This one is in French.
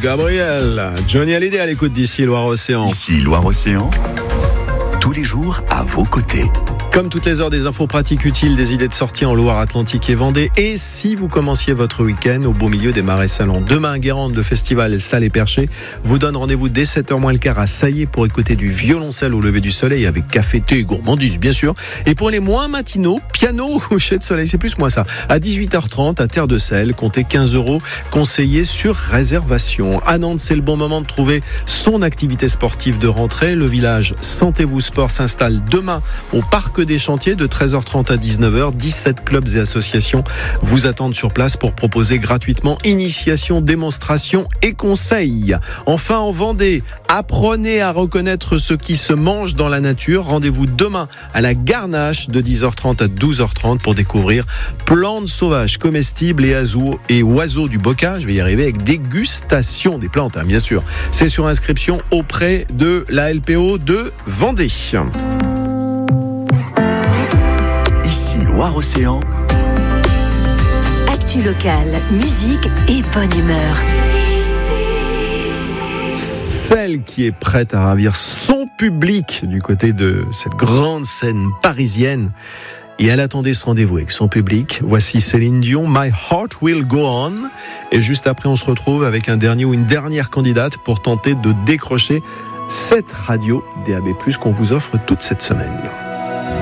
Gabriel. Johnny Hallyday à l'écoute d'ici Loire-Océan. Ici Loire-Océan, tous les jours à vos côtés. Comme toutes les heures, des infos pratiques utiles, des idées de sortie en Loire-Atlantique et Vendée. Et si vous commenciez votre week-end au beau milieu des marais salants. Demain, Guérande, le festival Salé Perché vous donne rendez-vous dès 7h moins le quart à Saillé pour écouter du violoncelle au lever du soleil avec café, thé et gourmandise, bien sûr. Et pour les moins matinaux, piano au coucher de soleil, c'est plus moi ça. À 18h30, à Terre de Sel, comptez 15 € conseillés sur réservation. À Nantes, c'est le bon moment de trouver son activité sportive de rentrée. Le village Sentez-vous Sport s'installe demain au Parc des Chantiers de 13h30 à 19h. 17 clubs et associations vous attendent sur place pour proposer gratuitement initiation, démonstration et conseils. Enfin, en Vendée, apprenez à reconnaître ce qui se mange dans la nature. Rendez-vous demain à la Garnache de 10h30 à 12h30 pour découvrir plantes sauvages, comestibles et oiseaux du bocage. Je vais y arriver avec dégustation des plantes, bien sûr. C'est sur inscription auprès de la LPO de Vendée. Loire-Océan. Actu locale, musique et bonne humeur. Celle qui est prête à ravir son public du côté de cette grande scène parisienne. Et elle attendait ce rendez-vous avec son public. Voici Céline Dion, My Heart Will Go On. Et juste après, on se retrouve avec un dernier ou une dernière candidate pour tenter de décrocher cette radio DAB+, qu'on vous offre toute cette semaine.